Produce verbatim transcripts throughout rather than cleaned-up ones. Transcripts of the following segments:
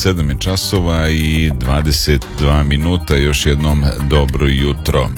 sedam je časova i dvadeset dva minuta, još jednom dobro jutro.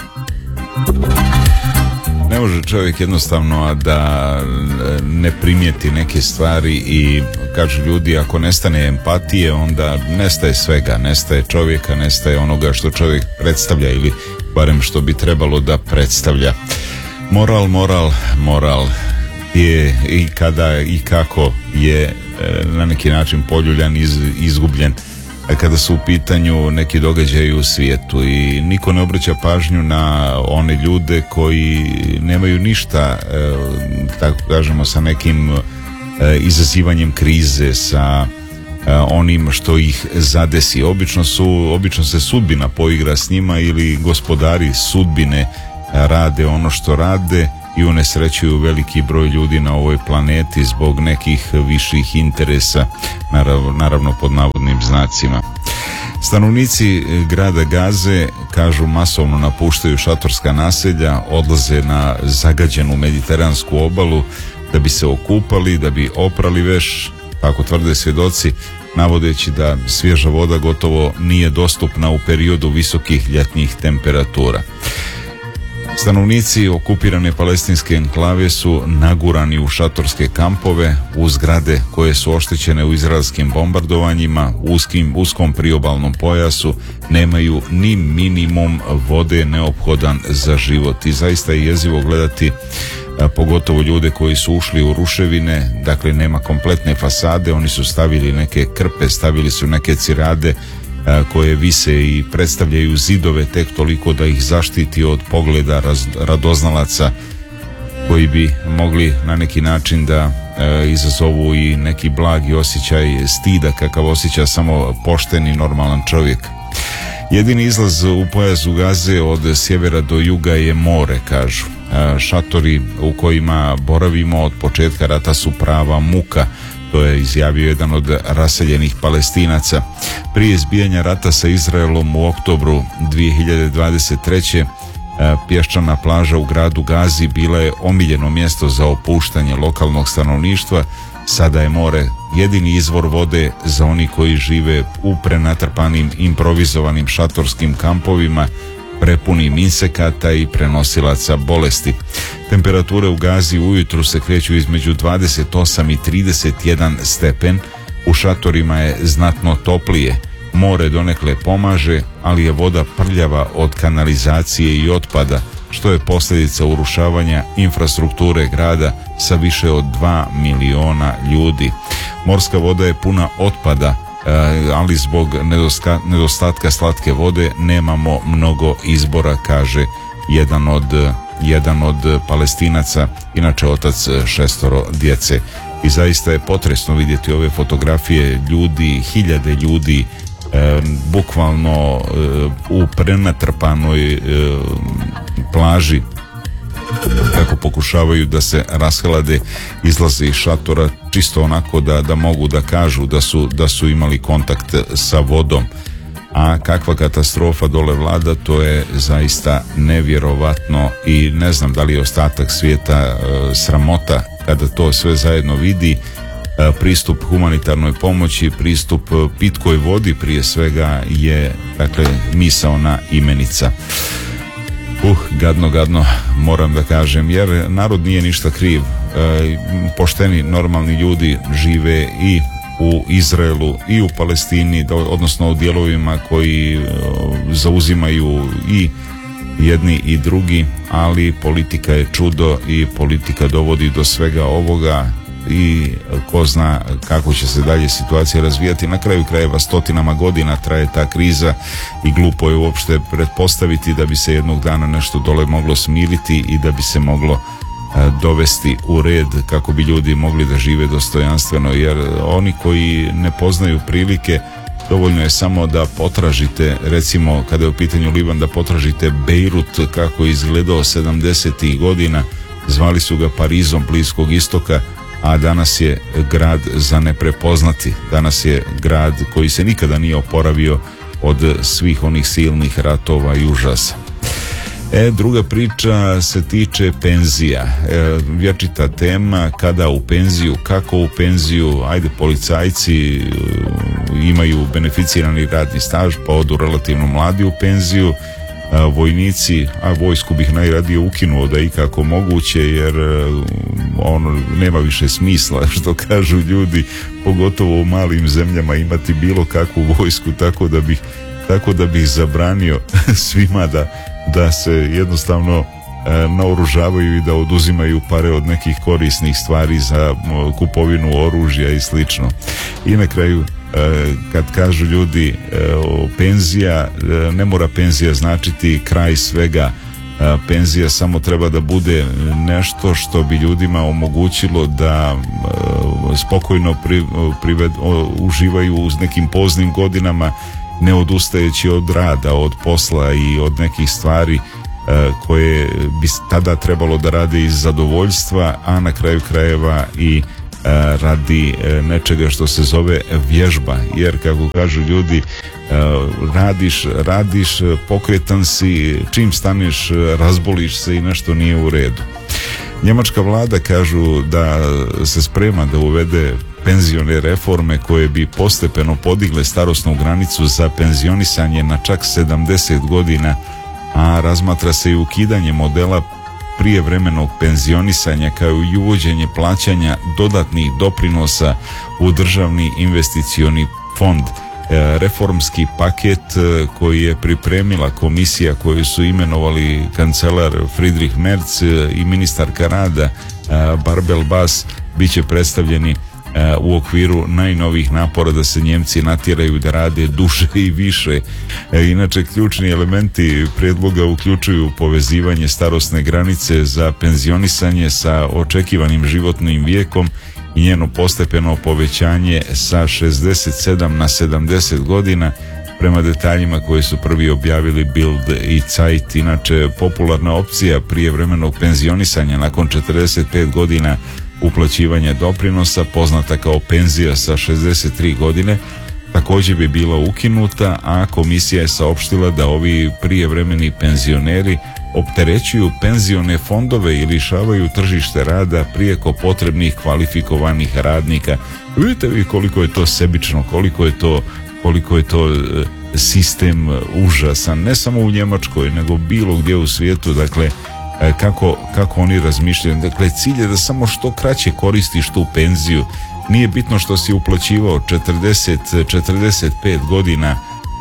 Ne može čovjek jednostavno da ne primijeti neke stvari i kažu ljudi, ako nestane empatije, onda nestaje svega, nestaje čovjeka, nestaje onoga što čovjek predstavlja ili barem što bi trebalo da predstavlja. Moral, moral, moral je i kada i kako je na neki način poljuljan, iz, izgubljen kada su u pitanju neki događaji u svijetu i niko ne obraća pažnju na one ljude koji nemaju ništa, tako kažemo, sa nekim izazivanjem krize, sa onim što ih zadesi. Obično su, obično se sudbina poigra s njima ili gospodari sudbine rade ono što rade i unesrećuju veliki broj ljudi na ovoj planeti zbog nekih viših interesa, naravno, naravno pod navodnim znacima. Stanovnici grada Gaze, kažu, masovno napuštaju šatorska naselja, odlaze na zagađenu mediteransku obalu da bi se okupali, da bi oprali veš, tako tvrde svjedoci, navodeći da svježa voda gotovo nije dostupna u periodu visokih ljetnih temperatura. Stanovnici okupirane palestinske enklave su nagurani u šatorske kampove, u zgrade koje su oštećene u izraelskim bombardovanjima, u uskim, uskom priobalnom pojasu, nemaju ni minimum vode neophodan za život. I zaista je jezivo gledati, a, pogotovo ljude koji su ušli u ruševine, dakle nema kompletne fasade, oni su stavili neke krpe, stavili su neke cirade koje vise i predstavljaju zidove tek toliko da ih zaštiti od pogleda raz, radoznalaca koji bi mogli na neki način da e, izazovu i neki blagi osjećaj stida kakav osjeća samo pošten i normalan čovjek. Jedini izlaz u pojasu Gaze od sjevera do juga je more, kažu. E, šatori u kojima boravimo od početka rata su prava muka. To je izjavio jedan od raseljenih Palestinaca. Prije izbijanja rata sa Izraelom u oktobru dvije hiljade dvadeset treće. pješčana plaža u gradu Gazi bila je omiljeno mjesto za opuštanje lokalnog stanovništva. Sada je more jedini izvor vode za oni koji žive u prenatrpanim improvizovanim šatorskim kampovima, prepunim insekata i prenosilaca bolesti. Temperature u Gazi ujutru se kreću između dvadeset osam i trideset jedan stepen, u šatorima je znatno toplije. More donekle pomaže, ali je voda prljava od kanalizacije i otpada, što je posljedica urušavanja infrastrukture grada sa više od dva miliona ljudi. Morska voda je puna otpada, ali zbog nedostatka slatke vode nemamo mnogo izbora, kaže jedan od, jedan od Palestinaca, inače otac šestoro djece. I zaista je potresno vidjeti ove fotografije ljudi, hiljade ljudi, e, bukvalno e, u prenatrpanoj e, plaži, kako pokušavaju da se rashlade, izlaze iz šatora čisto onako da, da mogu da kažu da su, da su imali kontakt sa vodom. A kakva katastrofa dole vlada, to je zaista nevjerovatno i ne znam da li je ostatak svijeta e, sramota kada to sve zajedno vidi. E, pristup humanitarnoj pomoći, pristup pitkoj vodi prije svega je, dakle, misaona imenica. Uh, gadno, gadno, moram da kažem, jer narod nije ništa kriv. E, pošteni, normalni ljudi žive i u Izraelu i u Palestini, odnosno u dijelovima koji e, zauzimaju i jedni i drugi, ali politika je čudo i politika dovodi do svega ovoga i ko zna kako će se dalje situacija razvijati. Na kraju krajeva stotinama godina traje ta kriza i glupo je uopšte pretpostaviti da bi se jednog dana nešto dole moglo smiriti i da bi se moglo dovesti u red kako bi ljudi mogli da žive dostojanstveno, jer oni koji ne poznaju prilike, dovoljno je samo da potražite, recimo kada je u pitanju Liban, da potražite Bejrut kako je izgledao sedamdesetih godina, zvali su ga Parizom Bliskog istoka, a danas je grad za ne prepoznati. Danas je grad koji se nikada nije oporavio od svih onih silnih ratova i užasa. E, druga priča se tiče penzija. E, vječita tema, kada u penziju, kako u penziju, ajde policajci imaju beneficirani radni staž pa odu relativno mladi u penziju. Vojnici, a vojsku bih najradije ukinuo da je ikako moguće, jer ono nema više smisla, što kažu ljudi, pogotovo u malim zemljama imati bilo kakvu vojsku, tako da bih tako da bih zabranio svima da, da se jednostavno e, naoružavaju i da oduzimaju pare od nekih korisnih stvari za kupovinu oružja i slično. I na kraju, kad kažu ljudi penzija, ne mora penzija značiti kraj svega. Penzija samo treba da bude nešto što bi ljudima omogućilo da spokojno pri, prived, uživaju uz nekim poznim godinama, ne odustajeći od rada, od posla i od nekih stvari koje bi tada trebalo da rade iz zadovoljstva, a na kraju krajeva i radi nečega što se zove vježba, jer kako kažu ljudi, radiš, radiš, pokretan si, čim staneš razboliš se i nešto nije u redu. Njemačka vlada kažu da se sprema da uvede penzione reforme koje bi postepeno podigle starosnu granicu za penzionisanje na čak sedamdeset godina, a razmatra se i ukidanje modela prijevremenog penzionisanja kao i uvođenje plaćanja dodatnih doprinosa u državni investicioni fond. Reformski paket koji je pripremila komisija koju su imenovali kancelar Friedrich Merz i ministarka rada Barbel Bas bit će predstavljeni u okviru najnovijih napora da se Njemci natjeraju da rade duže i više. Inače, ključni elementi predloga uključuju povezivanje starosne granice za penzionisanje sa očekivanim životnim vijekom i njeno postepeno povećanje sa šezdeset sedam na sedamdeset godina prema detaljima koji su prvi objavili Bild i Zeit. Inače, popularna opcija prijevremenog penzionisanja nakon četrdeset pet godina uplaćivanja doprinosa, poznata kao penzija sa šezdeset tri godine, također bi bila ukinuta, a komisija je saopštila da ovi prijevremeni penzioneri opterećuju penzione fondove i lišavaju tržište rada prijeko potrebnih kvalifikovanih radnika. Vidite vi koliko je to sebično, koliko je to, koliko je to sistem užasan, ne samo u Njemačkoj, nego bilo gdje u svijetu. Dakle, Kako, kako oni razmišljaju. Dakle, cilj je da samo što kraće koristiš tu penziju. Nije bitno što si uplaćivao četrdeset do četrdeset pet godina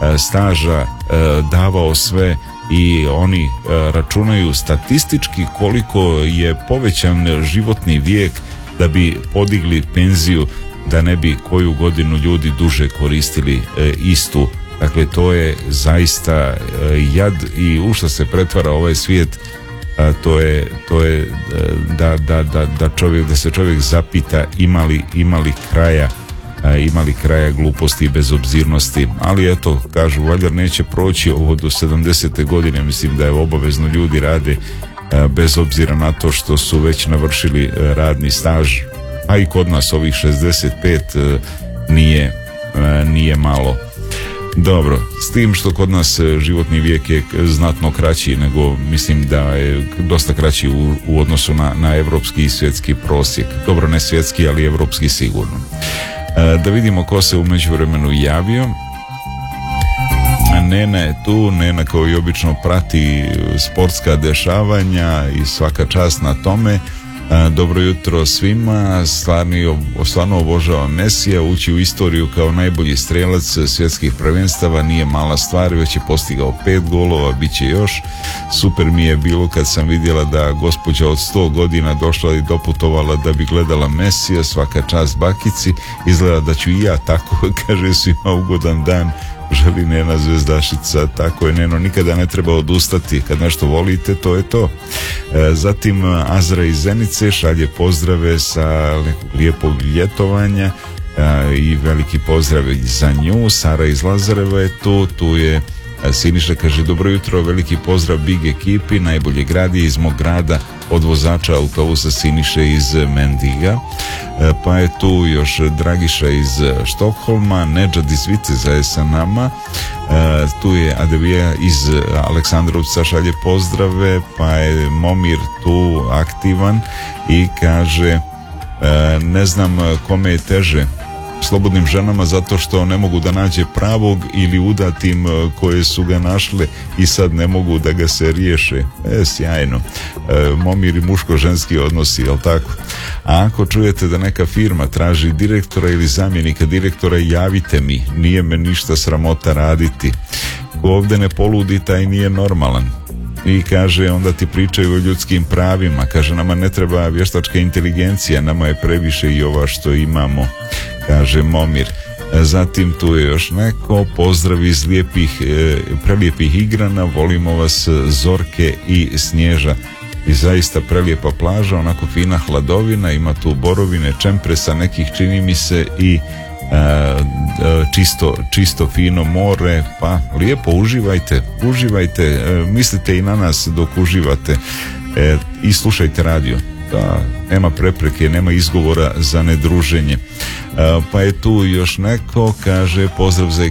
staža, davao sve, i oni računaju statistički koliko je povećan životni vijek da bi podigli penziju, da ne bi koju godinu ljudi duže koristili istu. Dakle, to je zaista jad i u što se pretvara ovaj svijet. A to je, to je da, da, da, da, čovjek, da se čovjek zapita imali, imali kraja imali kraja gluposti i bezobzirnosti. Ali eto, kažu, valjda neće proći ovo do sedamdesete godine. Mislim da je obavezno ljudi rade bez obzira na to što su već navršili radni staž, a i kod nas ovih šezdeset pet nije, nije malo. Dobro, s tim što kod nas životni vijek je znatno kraći, nego mislim da je dosta kraći u, u odnosu na, na evropski i svjetski prosjek. Dobro, ne svjetski, ali evropski sigurno. E, da vidimo ko se u međuvremenu javio. Nena je tu, Nena kao i obično prati sportska dešavanja i svaka čast na tome. Dobro jutro svima, stvarno, stvarno obožavam Mesija, ući u istoriju kao najbolji strelac svjetskih prvenstava nije mala stvar, već je postigao pet golova, bit će još. Super mi je bilo kad sam vidjela da gospođa od sto godina došla i doputovala da bi gledala Mesija, svaka čast bakici, izgleda da ću i ja tako, kaže svima ugodan dan. Želi Nena Zvezdašica. Tako je, Neno, nikada ne treba odustati. Kad nešto volite, to je to. E, zatim Azra iz Zenice šalje pozdrave sa lijepog ljetovanja e, i veliki pozdrav za nju. Sara iz Lazareva je tu. Tu je Siniša, kaže dobro jutro, veliki pozdrav big ekipi, najbolje gradi iz mog grada, od vozača autobusa Siniše iz Mendiga. E, pa je tu još Dragiša iz Štokholma, Nedžad iz Viteza je sa nama, e, tu je Adevija iz Aleksandrovca šalje pozdrave, pa je Momir tu aktivan i kaže e, ne znam kome je teže, slobodnim ženama zato što ne mogu da nađe pravog ili udatim koje su ga našle i sad ne mogu da ga se riješe. E, sjajno. E, momir i muško-ženski odnosi, jel tako? A ako čujete da neka firma traži direktora ili zamjenika direktora, javite mi, nije me ništa sramota raditi. Ko ovdje ne poludi, taj nije normalan. I kaže, onda ti pričaju o ljudskim pravima, kaže, nama ne treba vještačka inteligencija, nama je previše i ova što imamo, kaže Momir. Zatim tu je još neko, pozdrav iz lijepih, e, prelijepih Igrana, volimo vas Zorke i Snježa. I zaista prelijepa plaža, onako fina hladovina, ima tu borovine, čempresa nekih, čini mi se, i e, čisto, čisto fino more, pa lijepo uživajte, uživajte, e, mislite i na nas dok uživate, e, i slušajte radio. Da, nema prepreke, nema izgovora za nedruženje. E, pa je tu još neko, kaže, pozdrav za